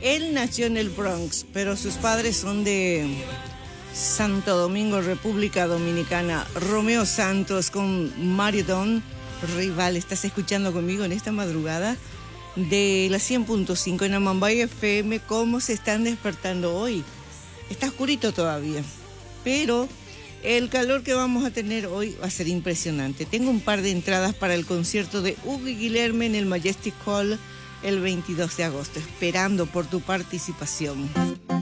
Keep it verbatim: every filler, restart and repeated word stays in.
Él nació en el Bronx, pero sus padres son de Santo Domingo, República Dominicana. Romeo Santos con Mario Don Rival. Estás escuchando conmigo en esta madrugada de la cien punto cinco en Amambay F M. ¿Cómo se están despertando hoy? Está oscurito todavía, pero el calor que vamos a tener hoy va a ser impresionante. Tengo un par de entradas para el concierto de Hugo Guillermo en el Majestic Hall el veintidós de agosto, esperando por tu participación.